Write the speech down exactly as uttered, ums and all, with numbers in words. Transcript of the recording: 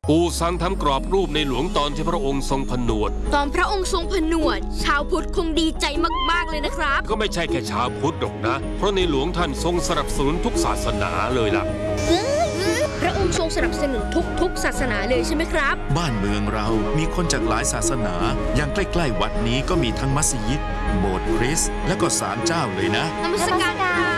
ปู่สั่งทำกรอบรูปในหลวงตอนที่พระองค์ทรงผนวดตอนพระองค์ทรงผนวดชาวพุทธคงดีใจมากๆเลยนะครับก็ไม่ใช่แค่ชาวพุทธหรอกนะเพราะในหลวงท่านทรงสนับสนุนทุกศาสนาเลยล่ะพระองค์ทรงสนับสนุนทุกๆศาสนาเลยใช่ไหมครับบ้านเมืองเรามีคนจากหลายศาสนาอย่างใกล้ๆวัดนี้ก็มีทั้งมัสยิดโบสถ์คริสต์และก็ศาลเจ้าเลยนะนมัสการ